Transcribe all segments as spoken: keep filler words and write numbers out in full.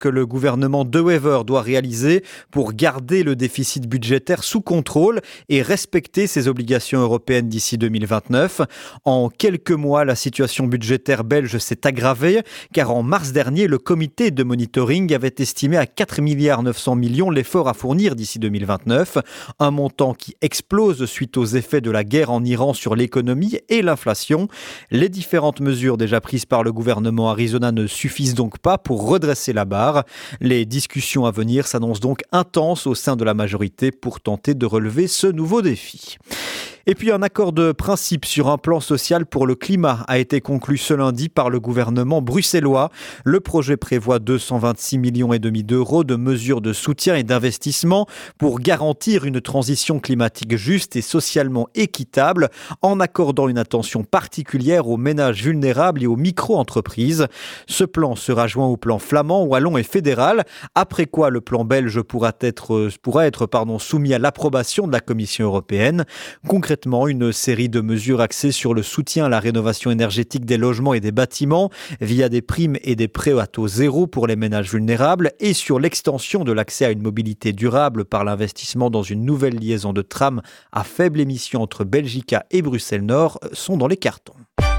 que le gouvernement de Wever doit réaliser pour garder le déficit budgétaire sous contrôle et respecter ses obligations européennes d'ici deux mille vingt-neuf. En quelques mois, la situation budgétaire belge s'est aggravée car en mars dernier, le comité de monitoring avait estimé à quatre milliards neuf cents millions l'effort à fournir d'ici deux mille vingt-neuf, un montant qui explose suite aux effets de la guerre en Iran sur l'économie et l'inflation. Les différentes mesures déjà prises par le gouvernement Arizona ne suffisent donc pas pour redresser la barre. Les discussions à venir s'annoncent donc intenses au sein de la majorité pour tenter de relever ce nouveau défi. Et puis un accord de principe sur un plan social pour le climat a été conclu ce lundi par le gouvernement bruxellois. Le projet prévoit deux cent vingt-six millions et demi d'euros de mesures de soutien et d'investissement pour garantir une transition climatique juste et socialement équitable en accordant une attention particulière aux ménages vulnérables et aux micro-entreprises. Ce plan sera joint au plan flamand, wallon et fédéral, après quoi le plan belge pourra être, pourra être pardon, soumis à l'approbation de la Commission européenne. Concrètement, une série de mesures axées sur le soutien à la rénovation énergétique des logements et des bâtiments via des primes et des prêts à taux zéro pour les ménages vulnérables et sur l'extension de l'accès à une mobilité durable par l'investissement dans une nouvelle liaison de tram à faible émission entre Belgica et Bruxelles-Nord sont dans les cartons.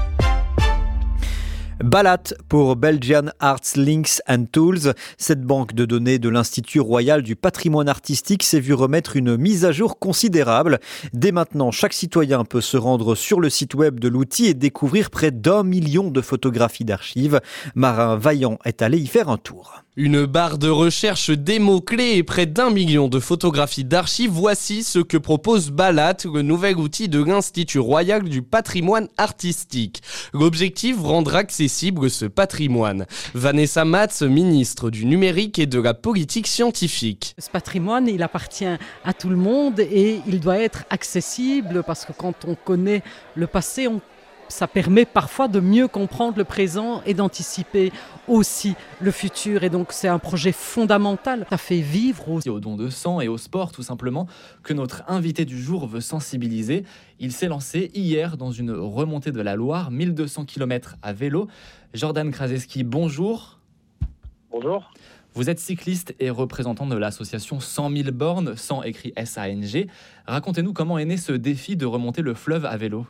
Balat pour Belgian Arts Links and Tools. Cette banque de données de l'Institut royal du patrimoine artistique s'est vue remettre une mise à jour considérable. Dès maintenant, chaque citoyen peut se rendre sur le site web de l'outil et découvrir près d'un million de photographies d'archives. Marin Vaillant est allé y faire un tour. Une barre de recherche des mots-clés et près d'un million de photographies d'archives, voici ce que propose Balat, le nouvel outil de l'Institut royal du patrimoine artistique. L'objectif, rendre accessible ce patrimoine. Vanessa Matz, ministre du numérique et de la politique scientifique. Ce patrimoine, il appartient à tout le monde et il doit être accessible parce que quand on connaît le passé, on ça permet parfois de mieux comprendre le présent et d'anticiper aussi le futur. Et donc, c'est un projet fondamental. Ça fait vivre aussi. Au don de sang et au sport, tout simplement, que notre invité du jour veut sensibiliser. Il s'est lancé hier dans une remontée de la Loire, mille deux cents kilomètres à vélo. Jordan Kraszewski, bonjour. Bonjour. Vous êtes cycliste et représentant de l'association cent mille bornes, cent écrit S A N G. Racontez-nous comment est né ce défi de remonter le fleuve à vélo.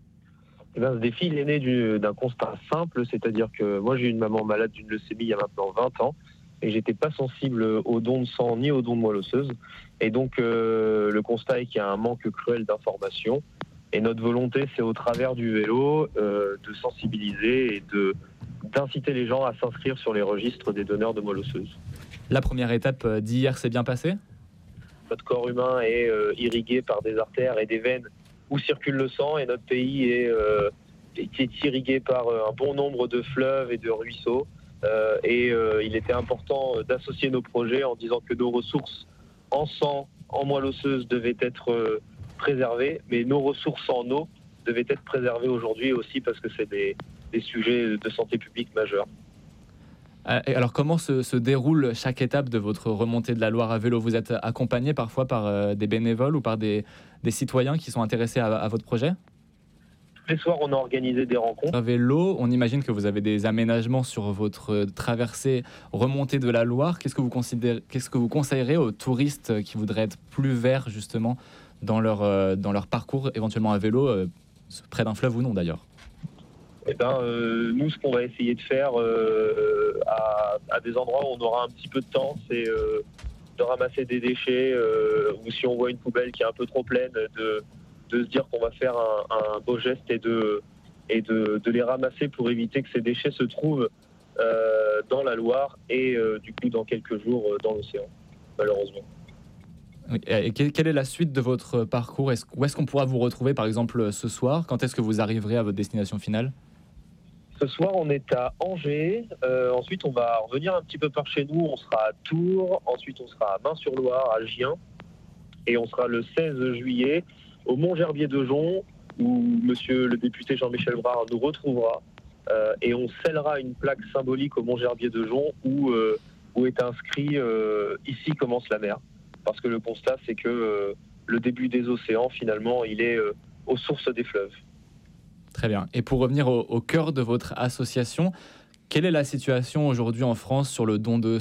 Eh bien, ce défi il est né du, d'un constat simple, c'est-à-dire que moi j'ai eu une maman malade d'une leucémie il y a maintenant vingt ans et j'étais pas sensible aux dons de sang ni aux dons de moelle osseuse. Et donc euh, le constat est qu'il y a un manque cruel d'informations et notre volonté c'est au travers du vélo euh, de sensibiliser et de, d'inciter les gens à s'inscrire sur les registres des donneurs de moelle osseuse. La première étape d'hier s'est bien passée ? Notre corps humain est euh, irrigué par des artères et des veines où circule le sang et notre pays est, euh, est irrigué par un bon nombre de fleuves et de ruisseaux. Euh, et euh, il était important d'associer nos projets en disant que nos ressources en sang, en moelle osseuse devaient être euh, préservées, mais nos ressources en eau devaient être préservées aujourd'hui aussi parce que c'est des, des sujets de santé publique majeurs. Alors comment se, se déroule chaque étape de votre remontée de la Loire à vélo ? Vous êtes accompagné parfois par euh, des bénévoles ou par des, des citoyens qui sont intéressés à, à votre projet ? Tous les soirs, on a organisé des rencontres. À vélo, on imagine que vous avez des aménagements sur votre traversée remontée de la Loire. Qu'est-ce que vous considérez, qu'est-ce que vous conseillerez aux touristes qui voudraient être plus verts justement dans leur, euh, dans leur parcours, éventuellement à vélo, euh, près d'un fleuve ou non d'ailleurs ? Eh ben, euh, nous, ce qu'on va essayer de faire euh, à, à des endroits où on aura un petit peu de temps, c'est euh, de ramasser des déchets euh, ou si on voit une poubelle qui est un peu trop pleine, de, de se dire qu'on va faire un, un beau geste et, de, et de, de les ramasser pour éviter que ces déchets se trouvent euh, dans la Loire et euh, du coup dans quelques jours euh, dans l'océan, malheureusement. Et quelle est la suite de votre parcours ? Est-ce, Où est-ce qu'on pourra vous retrouver par exemple ce soir ? Quand est-ce que vous arriverez à votre destination finale ? Ce soir, on est à Angers. Euh, ensuite, on va revenir un petit peu par chez nous. On sera à Tours. Ensuite, on sera à Bain-sur-Loire, à Gien. Et on sera le seize juillet au Mont-Gerbier-de-Jonc, où monsieur le député Jean-Michel Brard nous retrouvera. Euh, et on scellera une plaque symbolique au Mont-Gerbier-de-Jonc où, euh, où est inscrit euh, « Ici commence la mer ». Parce que le constat, c'est que euh, le début des océans, finalement, il est euh, aux sources des fleuves. Très bien. Et pour revenir au, au cœur de votre association, quelle est la situation aujourd'hui en France sur le don de sang ?